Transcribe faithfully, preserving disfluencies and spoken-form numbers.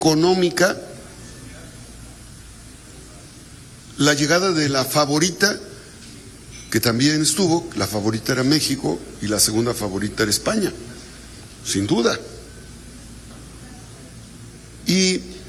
económica, la llegada de la favorita, que también estuvo, la favorita era México y la segunda favorita era España, sin duda. Y